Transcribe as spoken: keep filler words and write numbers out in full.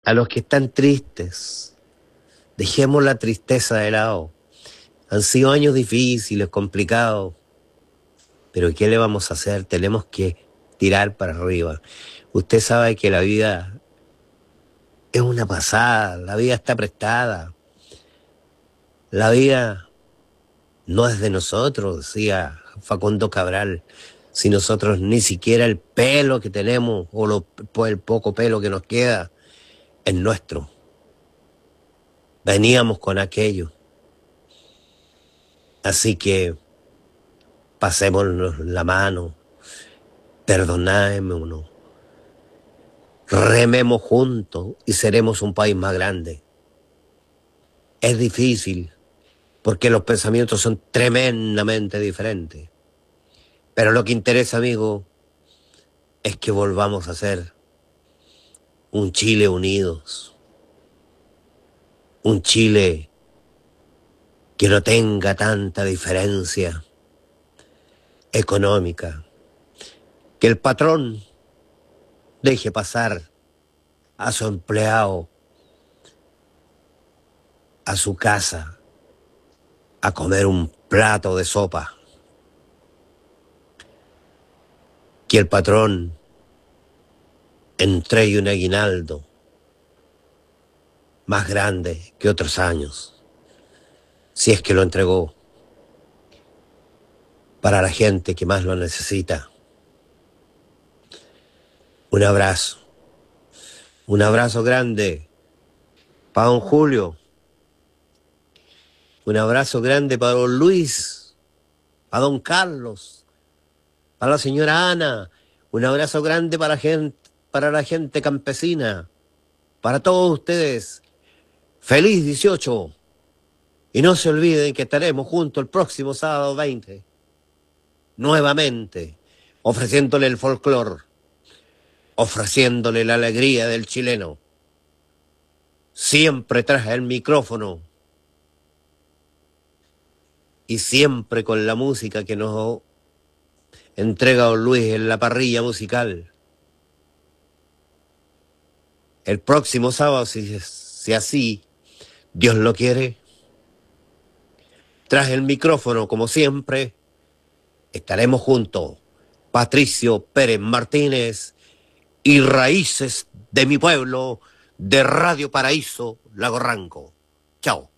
a los que están tristes. Dejemos la tristeza de lado. Han sido años difíciles, complicados, pero ¿qué le vamos a hacer? Tenemos que tirar para arriba. Usted sabe que la vida es una pasada, la vida está prestada. La vida no es de nosotros, decía Facundo Cabral. Si nosotros ni siquiera el pelo que tenemos o lo, el poco pelo que nos queda es nuestro. Veníamos con aquello. Así que pasémonos la mano, perdonémonos, rememos juntos y seremos un país más grande. Es difícil porque los pensamientos son tremendamente diferentes. Pero lo que interesa, amigo, es que volvamos a ser un Chile unidos. Un Chile que no tenga tanta diferencia económica. Que el patrón deje pasar a su empleado a su casa a comer un plato de sopa. Que el patrón entregue un aguinaldo más grande que otros años, si es que lo entregó, para la gente que más lo necesita. Un abrazo, un abrazo grande para don Julio, un abrazo grande para don Luis, para don Carlos, para la señora Ana, un abrazo grande para la gente, para la gente campesina, para todos ustedes. Feliz dieciocho. Y no se olviden que estaremos juntos el próximo sábado veinte. Nuevamente, ofreciéndole el folclor, ofreciéndole la alegría del chileno. Siempre tras el micrófono y siempre con la música que nos entrega don Luis en la parrilla musical. El próximo sábado, si, si así Dios lo quiere, tras el micrófono, como siempre, estaremos juntos. Patricio Pérez Martínez y Raíces de mi Pueblo, de Radio Paraíso, Lago Ranco. Chao.